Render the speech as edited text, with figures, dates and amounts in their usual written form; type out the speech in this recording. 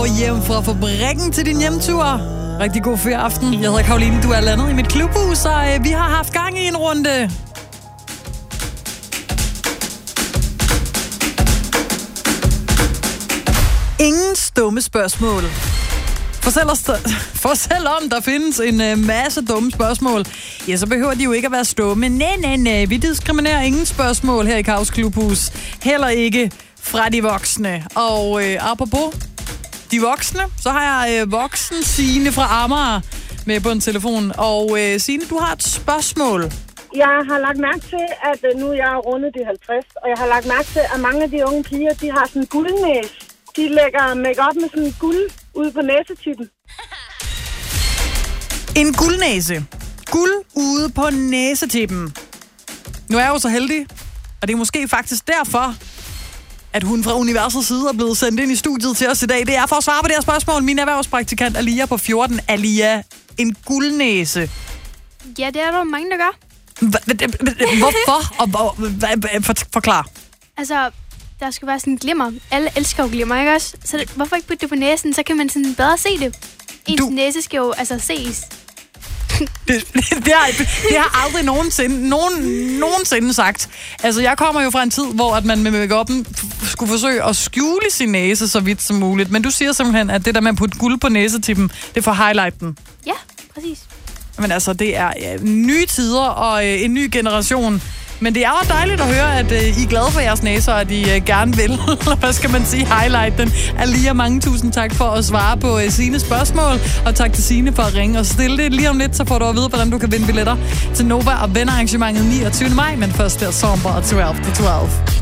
går hjem fra fabrikken til din hjemtur. Rigtig god ferieaften. Jeg hedder Karoline, du er landet i mit klubhus, og vi har haft gang i en runde. Ingen stumme spørgsmål. For selvom der findes en masse dumme spørgsmål, ja, så behøver de jo ikke at være stumme. Nej. Vi diskriminerer ingen spørgsmål her i Kaos Klubhus. Heller ikke fra de voksne. Og apropos de voksne, så har jeg voksen Signe fra Amager med på en telefon. Og Signe, du har et spørgsmål. Jeg har lagt mærke til, at nu jeg er rundet de 50, og jeg har lagt mærke til, at mange af de unge piger, de har sådan en guldnæs. De lægger make-up med sådan en guld ude på næsetippen. En guldnæse. Guld ude på næsetippen. Nu er jeg jo så heldig, og det er måske faktisk derfor, at hun fra universets side er blevet sendt ind i studiet til os i dag. Det er for at svare på det her spørgsmål. Min erhvervspraktikant Alia på 14. Alia, en guldnæse. Ja, det er der mange, der gør. Hvorfor? Og forklar. Altså, der skal være sådan glimmer. Alle elsker jo glimmer, ikke også? Så hvorfor ikke putte det på næsen? Så kan man sådan bedre se det. Ens næse skal jo altså ses. Det har aldrig nogensinde sagt. Altså, jeg kommer jo fra en tid, hvor at man med make-up'en skulle forsøge at skjule sin næse så vidt som muligt. Men du siger simpelthen, at det der med at putte guld på næsetippen, det får highlighten. Ja, præcis. Men altså, det er nye tider og en ny generation. Men det er jo dejligt at høre, at I er glade for jeres næser, og at I gerne vil, hvad skal man sige, highlight den. Alia, mange tusind tak for at svare på Signes spørgsmål, og tak til Signe for at ringe og stille det. Lige om lidt, så får du at vide, hvordan du kan vinde billetter til Nova og vennerarrangementet 29. maj, men først der Somber og 12 to 12.